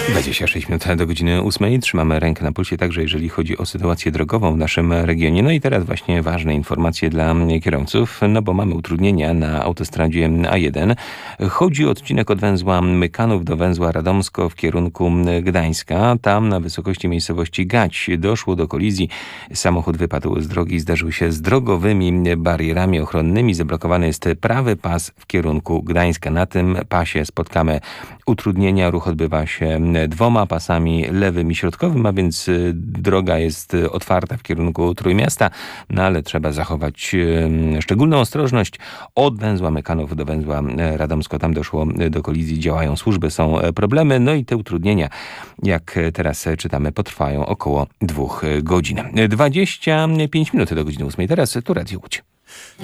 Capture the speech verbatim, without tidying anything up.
dwadzieścia sześć minut do godziny ósmej. Trzymamy rękę na pulsie także jeżeli chodzi o sytuację drogową w naszym regionie. No i teraz właśnie ważne informacje dla kierowców, no bo mamy utrudnienia na autostradzie A jeden. Chodzi o odcinek od węzła Mykanów do węzła Radomsko w kierunku Gdańska. Tam na wysokości miejscowości Gać doszło do kolizji. Samochód wypadł z drogi, zderzył się z drogowymi barierami ochronnymi. Zablokowany jest prawy pas w kierunku Gdańska. Na tym pasie spotkamy utrudnienia. Ruch odbywa się dwoma pasami, lewym i środkowym, a więc droga jest otwarta w kierunku Trójmiasta, no ale trzeba zachować szczególną ostrożność. Od węzła Mykanów do węzła Radomsko, tam doszło do kolizji, działają służby, są problemy, no i te utrudnienia, jak teraz czytamy, potrwają około dwóch godzin. dwadzieścia pięć minut do godziny ósmej. Teraz tu Radio Łódź.